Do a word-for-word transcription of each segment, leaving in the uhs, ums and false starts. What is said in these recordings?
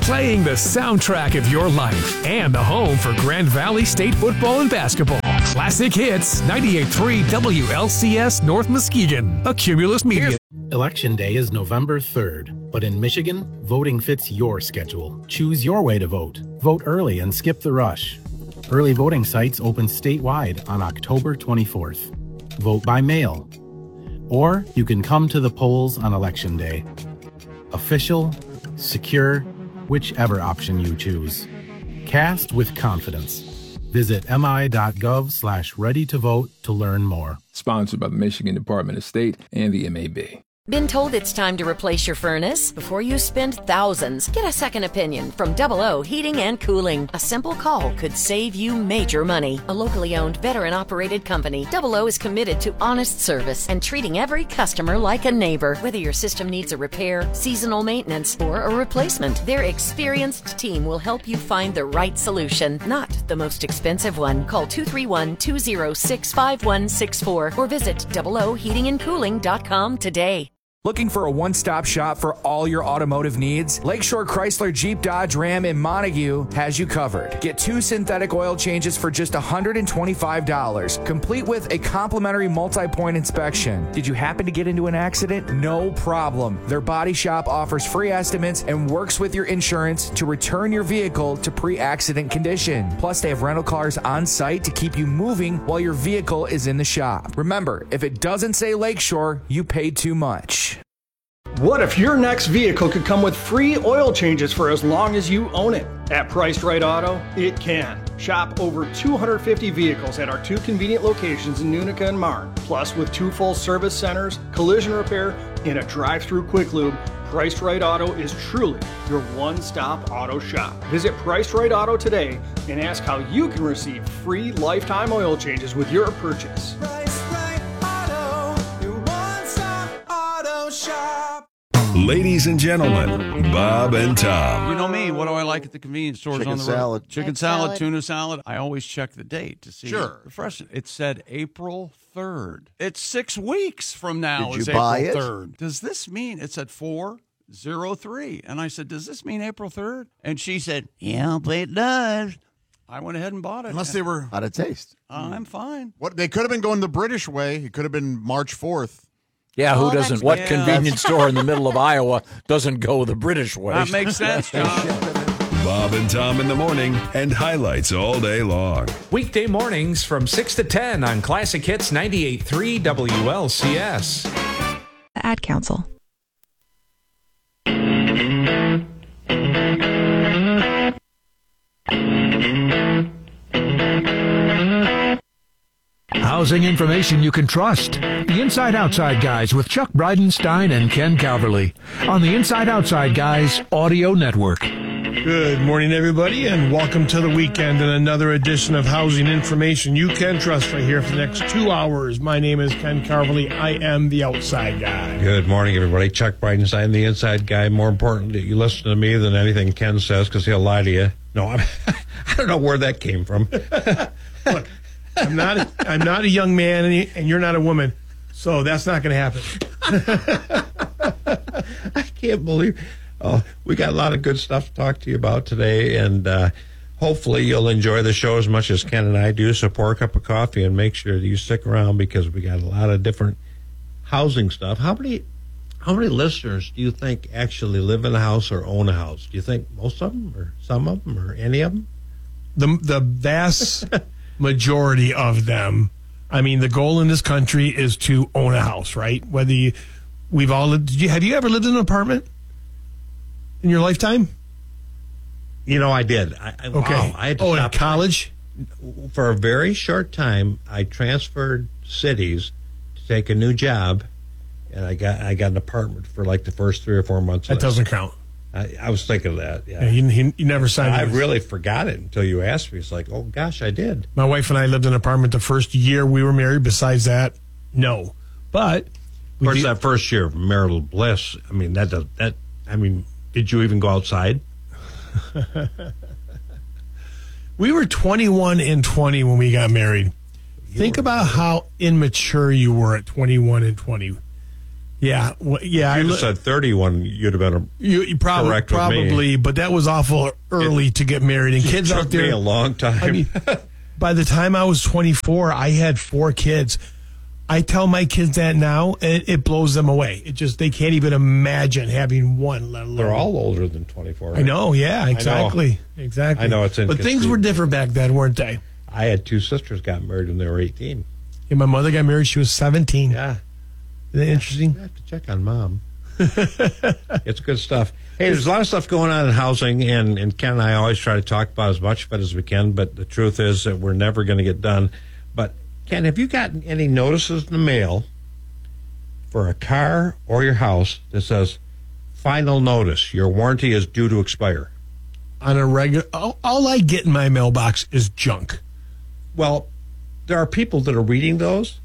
playing the soundtrack of your life and the home for Grand Valley State football and basketball. Classic Hits, ninety-eight point three W L C S North Muskegon, a Cumulus Media. Election Day is November third, but in Michigan, voting fits your schedule. Choose your way to vote. Vote early and skip the rush. Early voting sites open statewide on October twenty-fourth. Vote by mail. Or you can come to the polls on Election Day. Official, secure, whichever option you choose. Cast with confidence. Visit mi.gov slash ready to vote to learn more. Sponsored by the Michigan Department of State and the M A B. Been told it's time to replace your furnace? Before you spend thousands, get a second opinion from Double O Heating and Cooling. A simple call could save you major money. A locally owned, veteran-operated company, Double O is committed to honest service and treating every customer like a neighbor. Whether your system needs a repair, seasonal maintenance, or a replacement, their experienced team will help you find the right solution, not the most expensive one. Call two three one, two zero six, five one six four or visit double o heating and cooling dot com today. Looking for a one-stop shop for all your automotive needs? Lakeshore Chrysler Jeep Dodge Ram in Montague has you covered. Get two synthetic oil changes for just one hundred twenty-five dollars, complete with a complimentary multi-point inspection. Did you happen to get into an accident? No problem. Their body shop offers free estimates and works with your insurance to return your vehicle to pre-accident condition. Plus, they have rental cars on site to keep you moving while your vehicle is in the shop. Remember, if it doesn't say Lakeshore, you paid too much. What if your next vehicle could come with free oil changes for as long as you own it? At Priced Right Auto, it can. Shop over two hundred fifty vehicles at our two convenient locations in Unica and Marne. Plus, with two full service centers, collision repair, and a drive-through quick lube, Priced Right Auto is truly your one-stop auto shop. Visit Priced Right Auto today and ask how you can receive free lifetime oil changes with your purchase. Priced Right Auto, your one-stop auto shop. Ladies and gentlemen, Bob and Tom. You know me. What do I like at the convenience stores Chicken on the road? salad. Chicken salad, salad, tuna salad. I always check the date to see Sure. the freshness. It said April third. It's six weeks from now. Did you it's buy April it? third. Does this mean it said four oh three? And I said, does this mean April third? And she said, yeah, but it does. I went ahead and bought it. Unless they were How'd it taste? Uh, I'm fine. What they could have been going the British way. It could have been March fourth. Yeah, who Oh, doesn't? that's- What yeah. convenience store in the middle of Iowa doesn't go the British way? That makes sense, John. Bob and Tom in the morning and highlights all day long. Weekday mornings from six to ten on Classic Hits ninety-eight point three W L C S. Ad Council. Housing information you can trust. The Inside Outside Guys with Chuck Bridenstine and Ken Calverley on the Inside Outside Guys Audio Network. Good morning, everybody, and welcome to the weekend and another edition of Housing Information you can trust right here for the next two hours. My name is Ken Carverly. I am the Outside Guy. Good morning, everybody. Chuck Bridenstine, the Inside Guy. More important that you listen to me than anything Ken says because he'll lie to you. No, I'm, I don't know where that came from. Look, I'm not a, I'm not a young man, and, and you're not a woman, so that's not going to happen. I can't believe. Oh, we got a lot of good stuff to talk to you about today, and uh, hopefully you'll enjoy the show as much as Ken and I do. So pour a cup of coffee and make sure that you stick around because we got a lot of different housing stuff. How many, how many listeners do you think actually live in a house or own a house? Do you think most of them, or some of them, or any of them? The the vast majority of them. I mean, the goal in this country is to own a house, right? Whether you, we've all lived. Did you, have you ever lived in an apartment in your lifetime? You know, I did. I, I, okay. Wow, I had to oh, stop in college? For a very short time, I transferred cities to take a new job, and I got I got an apartment for like the first three or four months. That doesn't count. I, I was thinking of that. Yeah, yeah you, you never signed. I really forgot it until you asked me. It's like, oh gosh, I did. My wife and I lived in an apartment the first year we were married. Besides that, no. But of course, that first year of marital bliss. I mean, that does that. I mean, did you even go outside? We were twenty-one and twenty when we got married. You Think about how immature you were at twenty-one and twenty. Yeah, well, yeah. If I you lo- said thirty-one, you'd have been a You, you probably, correct with me. probably, but that was awful early It- to get married. And kids it out took there, me a long time. I mean, by the time I was twenty-four, I had four kids. I tell my kids that now, and it blows them away. It just they can't even imagine having one. Let alone They're all older than twenty-four. I know. Yeah, I know. exactly, exactly. I know it's but things were different back then, weren't they? I had two sisters got married when they were eighteen. Yeah, my mother got married; she was seventeen. Yeah, isn't that interesting? I have to check on mom. It's good stuff. Hey, there's a lot of stuff going on in housing, and, and Ken and I always try to talk about as much of it as we can, but the truth is that we're never going to get done. But, Ken, have you gotten any notices in the mail for a car or your house that says, final notice, your warranty is due to expire? On a regular, all, all I get in my mailbox is junk. Well, there are people that are reading those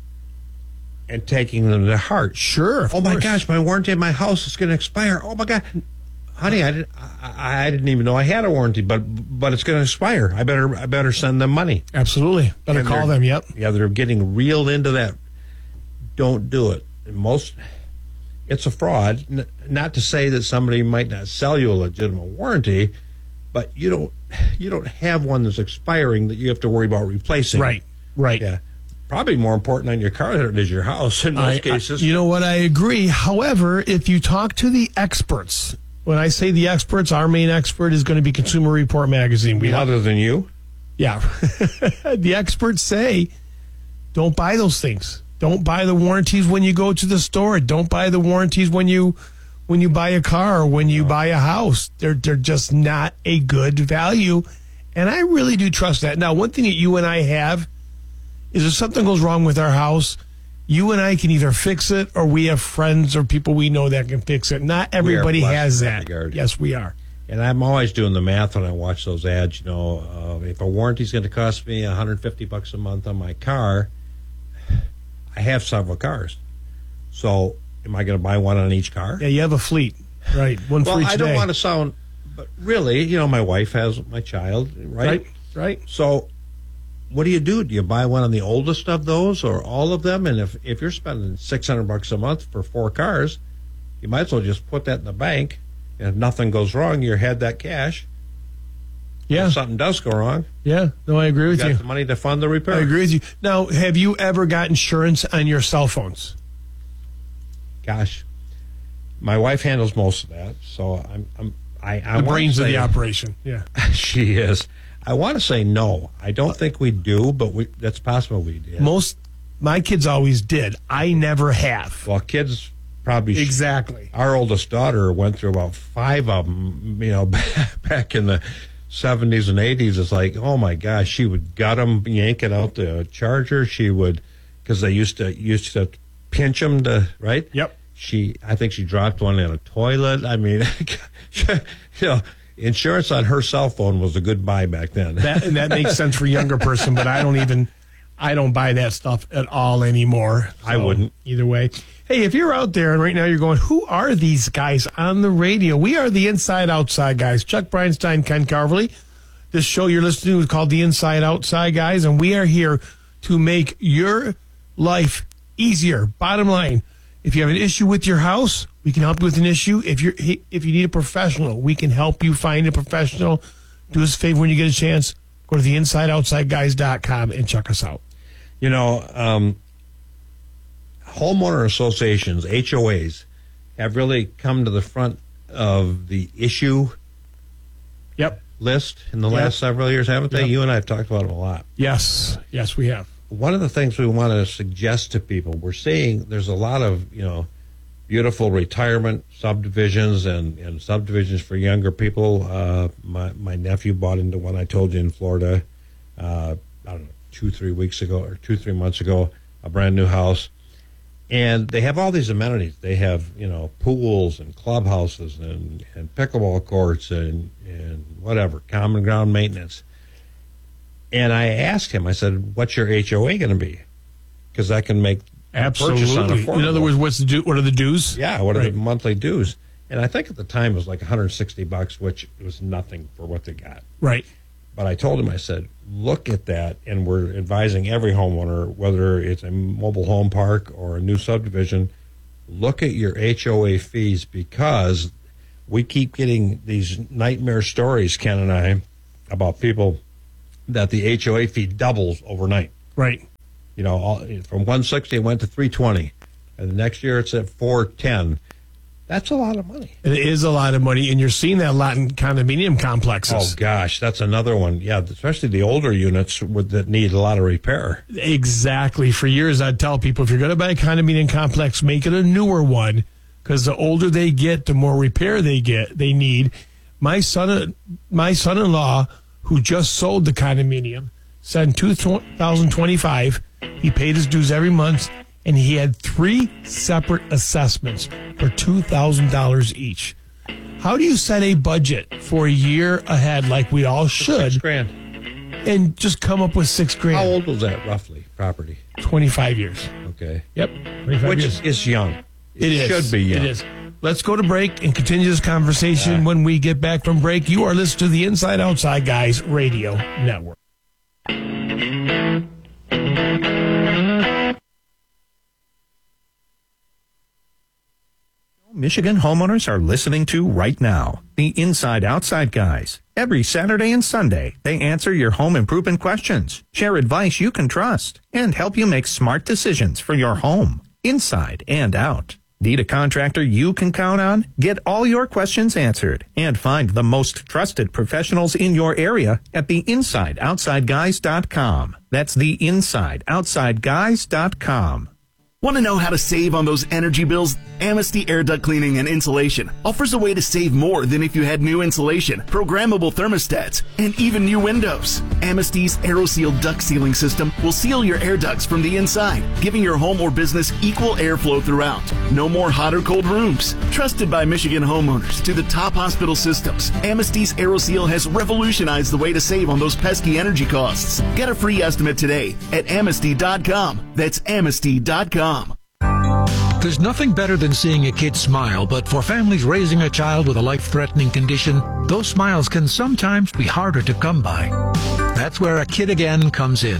and taking them to heart. Sure. Oh, my course. gosh, my warranty on my house is going to expire. Oh, my God. Honey, I didn't, I, I didn't even know I had a warranty, but but it's going to expire. I better I better send them money. Absolutely. Better And call they're- them, yep. Yeah, they're getting reeled into that. Don't do it. Most, it's a fraud. N- not to say that somebody might not sell you a legitimate warranty, but you don't you don't have one that's expiring that you have to worry about replacing. Right, right. Yeah. Probably more important on your car than it is your house in most I- I- cases. you know what? I agree. However, if you talk to the experts, when I say the experts, our main expert is going to be Consumer Report Magazine. We Other than you? Yeah. The experts say don't buy those things. Don't buy the warranties when you go to the store. Don't buy the warranties when you when you buy a car or when you buy a house. They're they're just not a good value. And I really do trust that. Now, one thing that you and I have is if something goes wrong with our house, you and I can either fix it or we have friends or people we know that can fix it. Not everybody blessed has in that. that regard. Yes, we are. And I'm always doing the math when I watch those ads. You know, uh, if a warranty's going to cost me one hundred fifty bucks a month on my car, I have several cars. So, am I going to buy one on each car? Yeah, you have a fleet, right? One well, for each I don't day. want to sound, but really, you know, my wife has my child, right? Right, right. So, what do you do? Do you buy one on the oldest of those or all of them? And if, if you're spending six hundred bucks a month for four cars, you might as well just put that in the bank. And if nothing goes wrong, you had that cash. Yeah. If something does go wrong, Yeah, no, I agree with you you. got the money to fund the repair. I agree with you. Now, have you ever got insurance on your cell phones? Gosh, my wife handles most of that, so I'm, I'm I, I The wanna brains of say- the operation. Yeah. She is. I want to say no. I don't think we do, but we, that's possible we did. Most, my kids always did. I never have. Well, kids probably Exactly. Our oldest daughter went through about five of them. You know, back in the seventies and eighties. It's like, oh my gosh, she would gut them, yanking out the charger. She would, because they used to used to pinch them to right. Yep. She, I think she dropped one in a toilet. I mean, you know, insurance on her cell phone was a good buy back then. That, and that makes sense for a younger person, but I don't even, I don't buy that stuff at all anymore. I So, wouldn't. Either way. Hey, if you're out there and right now you're going, who are these guys on the radio? We are the Inside Outside Guys. Chuck Breinstein, Ken Carverly. This show you're listening to is called the Inside Outside Guys, and we are here to make your life easier. Bottom line, if you have an issue with your house, we can help you with an issue. If you're if you need a professional, we can help you find a professional. Do us a favor when you get a chance. Go to the inside outside guys dot com and check us out. You know, um, homeowner associations, H O As, have really come to the front of the issue Yep. list in the Yep. last several years, haven't they? Yep. You and I have talked about them a lot. Yes. Yes, we have. One of the things we want to suggest to people, we're seeing there's a lot of, you know, beautiful retirement subdivisions and, and subdivisions for younger people. Uh, my, my nephew bought into one I told you in Florida, uh, I don't know, two, three weeks ago or two, three months ago, a brand new house. And they have all these amenities. They have, you know, pools and clubhouses and, and pickleball courts and, and whatever, common ground maintenance. And I asked him, I said, what's your H O A going to be? Because I can make purchase on Absolutely. affordable. In other words, what's the du- what are the dues? Yeah, what are Right. the monthly dues? And I think at the time it was like one hundred sixty bucks, which was nothing for what they got. Right. But I told him, I said, look at that, and we're advising every homeowner, whether it's a mobile home park or a new subdivision, look at your H O A fees, because we keep getting these nightmare stories, Ken and I, about people that the H O A fee doubles overnight. Right. You know, all, from one sixty it went to three twenty, and the next year it's at four ten. That's a lot of money. It is a lot of money, and you're seeing that a lot in condominium complexes. Oh, gosh, that's another one. Yeah, especially the older units with, that need a lot of repair. Exactly. For years, I'd tell people, if you're going to buy a condominium complex, make it a newer one, because the older they get, the more repair they get, they need. My son, my son-in-law, who just sold the condominium, said in two thousand twenty-five, he paid his dues every month, and he had three separate assessments for two thousand dollars each. How do you set a budget for a year ahead like we all should? Six grand. And just come up with six grand. How old was that, roughly, property? twenty-five years. Okay. Yep. Which years. is, is young. It, it is. should be young. It is. Let's go to break and continue this conversation when we get back from break. You are listening to the Inside Outside Guys Radio Network. Michigan homeowners are listening to right now. The Inside Outside Guys. Every Saturday and Sunday, they answer your home improvement questions, share advice you can trust, and help you make smart decisions for your home, inside and out. Need a contractor you can count on? Get all your questions answered and find the most trusted professionals in your area at the inside outside guys dot com. That's the inside outside guys dot com. Want to know how to save on those energy bills? Amnesty Air Duct Cleaning and Insulation offers a way to save more than if you had new insulation, programmable thermostats, and even new windows. Amnesty's AeroSeal duct sealing system will seal your air ducts from the inside, giving your home or business equal airflow throughout. No more hot or cold rooms. Trusted by Michigan homeowners to the top hospital systems, Amnesty's AeroSeal has revolutionized the way to save on those pesky energy costs. Get a free estimate today at amnesty dot com. That's amnesty dot com. There's nothing better than seeing a kid smile, but for families raising a child with a life-threatening condition, those smiles can sometimes be harder to come by. That's where A Kid Again comes in.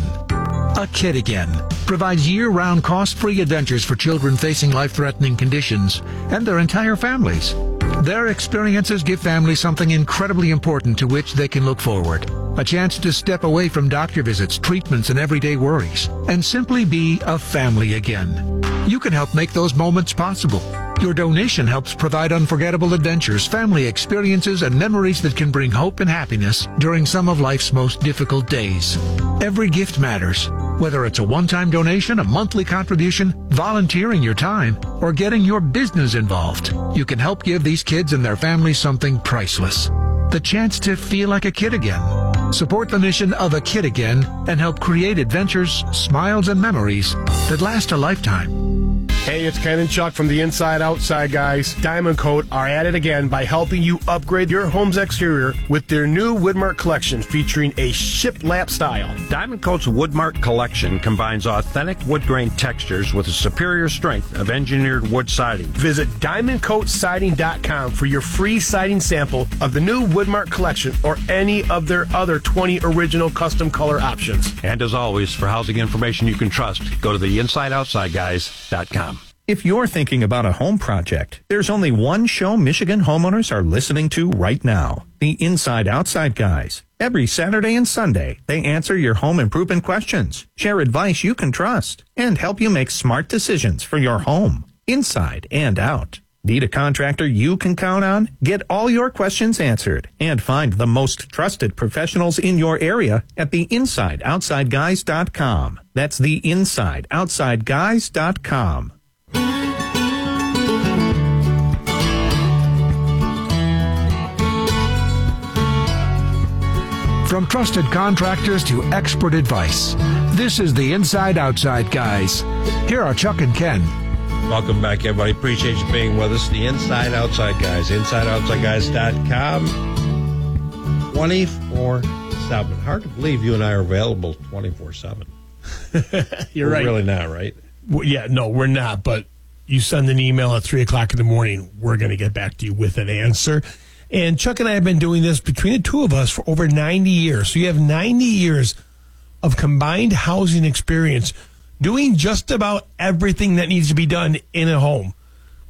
A Kid Again provides year-round cost-free adventures for children facing life-threatening conditions and their entire families. Their experiences give families something incredibly important to which they can look forward. A chance to step away from doctor visits, treatments, and everyday worries, and simply be a family again. You can help make those moments possible. Your donation helps provide unforgettable adventures, family experiences, and memories that can bring hope and happiness during some of life's most difficult days. Every gift matters, whether it's a one-time donation, a monthly contribution, volunteering your time, or getting your business involved. You can help give these kids and their families something priceless. The chance to feel like a kid again. Support the mission of A Kid Again and help create adventures, smiles, and memories that last a lifetime. Hey, it's Ken and Chuck from the Inside Outside Guys. Diamond Coat are at it again by helping you upgrade your home's exterior with their new Woodmark collection featuring a shiplap style. Diamond Coat's Woodmark collection combines authentic wood grain textures with a superior strength of engineered wood siding. Visit diamond coat siding dot com for your free siding sample of the new Woodmark collection or any of their other twenty original custom color options. And as always, for housing information you can trust, go to the inside outside guys dot com. If you're thinking about a home project, there's only one show Michigan homeowners are listening to right now. The Inside Outside Guys. Every Saturday and Sunday, they answer your home improvement questions, share advice you can trust, and help you make smart decisions for your home, inside and out. Need a contractor you can count on? Get all your questions answered and find the most trusted professionals in your area at the inside outside guys dot com. That's the inside outside guys dot com. From trusted contractors to expert advice, this is the Inside Outside Guys. Here are Chuck and Ken. Welcome back, everybody. Appreciate you being with us. The Inside Outside Guys, inside outside guys dot com, twenty-four seven. Hard to believe you and I are available twenty-four seven. You're We're right. really not, right? Well, yeah, no, we're not. But you send an email at three o'clock in the morning, we're going to get back to you with an answer. And Chuck and I have been doing this between the two of us for over ninety years. So you have ninety years of combined housing experience doing just about everything that needs to be done in a home.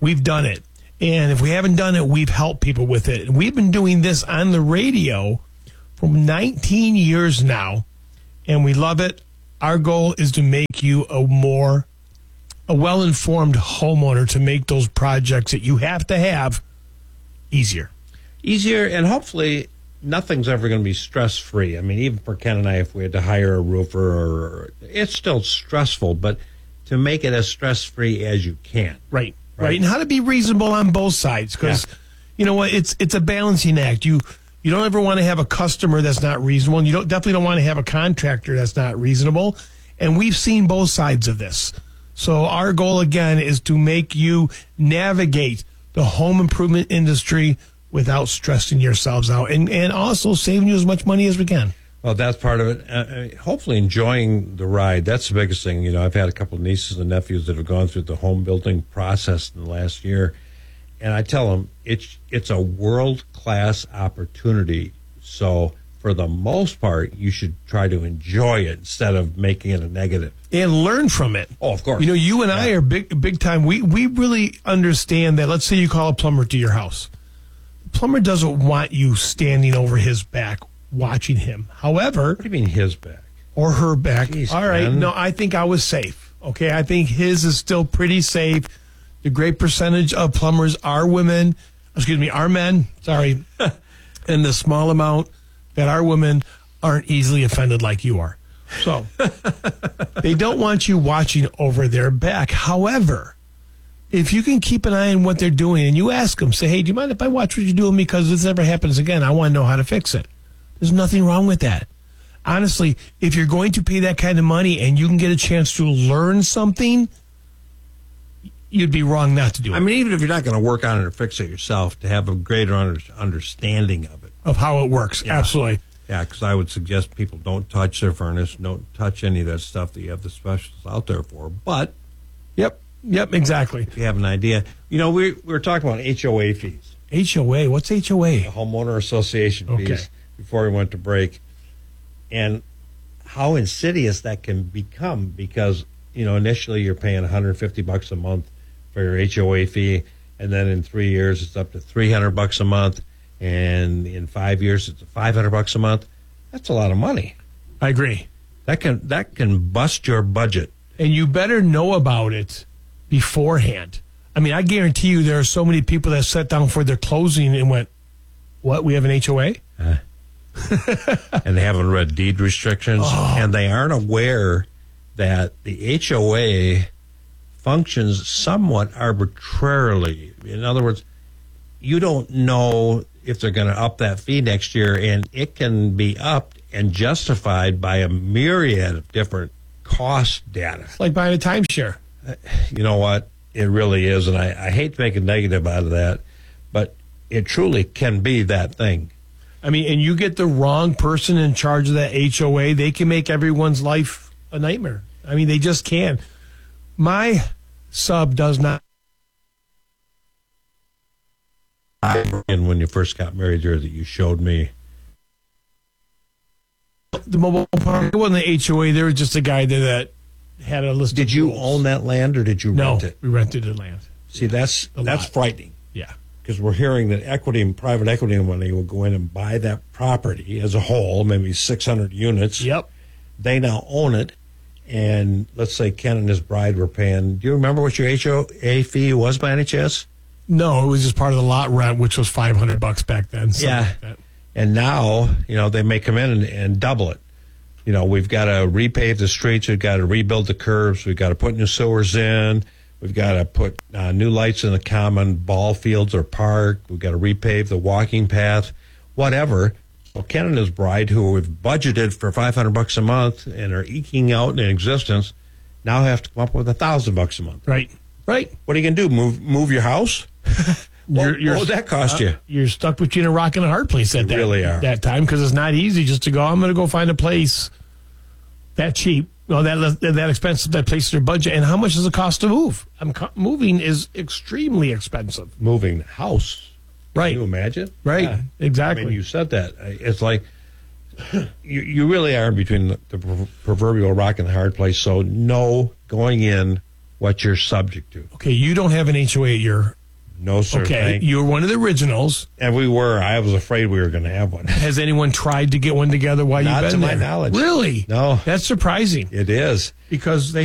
we've done it. And if we haven't done it, we've helped people with it. And we've been doing this on the radio for nineteen years now, and we love it. Our goal is to make you a more, a well-informed homeowner, to make those projects that you have to have easier. Easier, and hopefully nothing's ever going to be stress-free. I mean, even for Ken and I, if we had to hire a roofer, or it's still stressful, but to make it as stress-free as you can. Right, right. right. And how to be reasonable on both sides, because, yeah. you know what, it's it's a balancing act. You you don't ever want to have a customer that's not reasonable, and you don't definitely don't want to have a contractor that's not reasonable. And we've seen both sides of this. So our goal, again, is to make you navigate the home improvement industry without stressing yourselves out, and, and also saving you as much money as we can. Well, that's part of it. Uh, hopefully enjoying the ride. That's the biggest thing. You know, I've had a couple of nieces and nephews that have gone through the home building process in the last year, and I tell them it's, it's a world-class opportunity. So for the most part, you should try to enjoy it instead of making it a negative. And learn from it. Oh, of course. You know, you and yeah. I are big, big time. We, we really understand that. Let's say you call a plumber to your house. Plumber doesn't want you standing over his back watching him. However, what do you mean his back or her back? Jeez, all right, man. no, I think I was safe. Okay, I think his is still pretty safe. The great percentage of plumbers are women. Excuse me, are men. Sorry, and the small amount that are women aren't easily offended like you are. So they don't want you watching over their back. However, if you can keep an eye on what they're doing and you ask them, say, hey, do you mind if I watch what you're doing? Because if this ever happens again, I want to know how to fix it. There's nothing wrong with that. Honestly, if you're going to pay that kind of money and you can get a chance to learn something, you'd be wrong not to do it. I mean, even if you're not going to work on it or fix it yourself, to have a greater under, understanding of it. Of how it works, yeah. Absolutely. Yeah, because I would suggest people don't touch their furnace, don't touch any of that stuff that you have the specialists out there for. But, yep. Yep, exactly. If you have an idea. You know, we, we were talking about H O A fees. H O A? What's H O A? The Homeowner Association okay. fees before we went to break. And how insidious that can become because, you know, initially you're paying one hundred fifty bucks a month for your H O A fee, and then in three years it's up to three hundred bucks a month, and in five years it's five hundred bucks a month. That's a lot of money. I agree. That can that can bust your budget. And you better know about it beforehand. I mean, I guarantee you there are so many people that sat down for their closing and went, what, we have an H O A? Uh, and they haven't read deed restrictions, oh. and they aren't aware that the H O A functions somewhat arbitrarily. In other words, you don't know if they're going to up that fee next year, and it can be upped and justified by a myriad of different cost data. It's like buying a timeshare. You know what? It really is, and I, I hate to make a negative out of that, but it truly can be that thing. I mean, and you get the wrong person in charge of that H O A, they can make everyone's life a nightmare. I mean, they just can. My sub does not. And when you first got married here that you showed me. The mobile park, it wasn't the H O A, there was just a guy there that had a list. Did of you rules. own that land or did you no, rent it? We rented the land. See, that's a that's lot. frightening. Yeah. Because we're hearing that equity and private equity money will go in and buy that property as a whole, maybe six hundred units. Yep. They now own it. And let's say Ken and his bride were paying. Do you remember what your H O A fee was by any chance? No, it was just part of the lot rent, which was five hundred bucks back then. Yeah. Like that. And now, you know, they may come in and, and double it. You know, we've got to repave the streets. We've got to rebuild the curbs. We've got to put new sewers in. We've got to put uh, new lights in the common ball fields or park. We've got to repave the walking path, whatever. Well, Ken and his bride, who have budgeted for five hundred bucks a month and are eking out in existence, now have to come up with a thousand bucks a month. Right. Right. What are you going to do? Move move your house? What, you're, you're, what would that cost uh, you? You're stuck between a rock and a hard place at You that, really are. that time because it's not easy just to go, I'm going to go find a place that cheap, no, that that expensive, that places their budget. And how much does it cost to move? I'm co- moving is extremely expensive. Moving the house. Right. Can you imagine? Right. Yeah. Exactly. I mean, you said that. It's like you, you really are between the, the proverbial rock and the hard place. So know going in what you're subject to. Okay, you don't have an H O A at your No, sir. Okay, thank- you're one of the originals. And we were. I was afraid we were going to have one. Has anyone tried to get one together while Not you've to been my there? knowledge. Really? No. That's surprising It is. because they